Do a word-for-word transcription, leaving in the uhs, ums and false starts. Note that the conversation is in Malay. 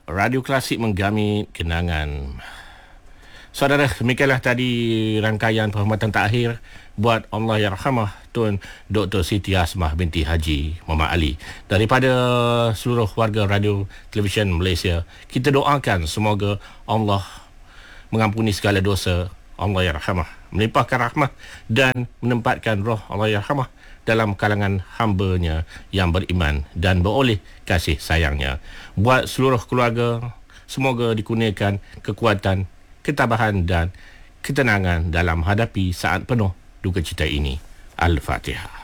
Radio Klasik menggamit kenangan. Saudara, demikianlah tadi rangkaian perkhidmatan takhir buat Allahyarhamah Tun Doktor Siti Asmah binti Haji Muhammad Ali. Daripada seluruh warga radio televisyen Malaysia, kita doakan semoga Allah mengampuni segala dosa Allahyarhamah, melimpahkan rahmat dan menempatkan roh Allahyarhamah dalam kalangan hamba-Nya yang beriman dan beroleh kasih sayangnya. Buat seluruh keluarga, semoga dikurniakan kekuatan, ketabahan dan ketenangan dalam hadapi saat penuh duka cita ini. Al-Fatihah.